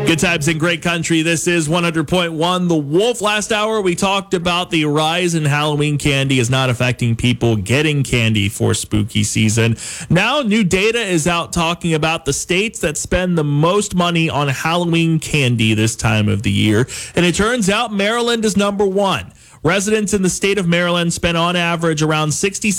Good times in great country. This is 100.1 The Wolf. Last hour, we talked about the rise in Halloween candy is not affecting people getting candy for spooky season. Now, new data is out talking about the states that spend the most money on Halloween candy this time of the year. And it turns out Maryland is number one. Residents in the state of Maryland spend on average around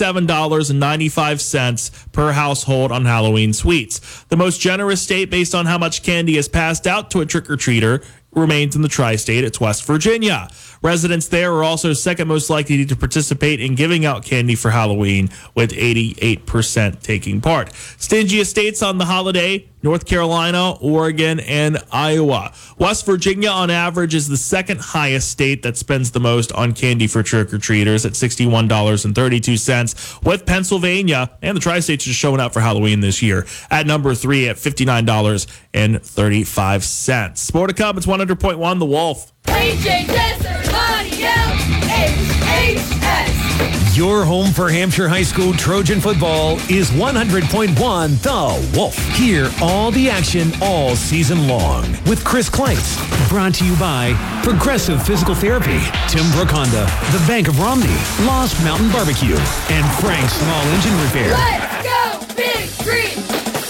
$67.95 per household on Halloween sweets. The most generous state based on how much candy is passed out to a trick-or-treater remains in the tri-state. It's West Virginia. Residents there are also second most likely to participate in giving out candy for Halloween, with 88% taking part. Stingiest states on the holiday: North Carolina, Oregon, and Iowa. West Virginia, on average, is the second highest state that spends the most on candy for trick-or-treaters at $61.32, with Pennsylvania and the tri-states just showing up for Halloween this year at number 3 at $59.35. More to come. It's 100.1 The Wolf. Your home for Hampshire High School Trojan football is 100.1 The Wolf. Hear all the action all season long with Chris Kleitz. Brought to you by Progressive Physical Therapy, Timbrook Honda, the Bank of Romney, Lost Mountain Barbecue, and Frank's Small Engine Repair. Let's go Big Green!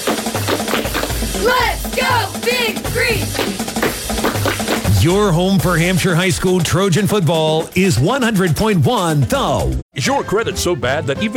Let's go Big Green! Your home for Hampshire High School Trojan football is 100.1 The. Is your credit so bad that even